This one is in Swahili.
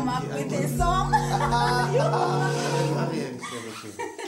come up with this song. Ariel is very cute.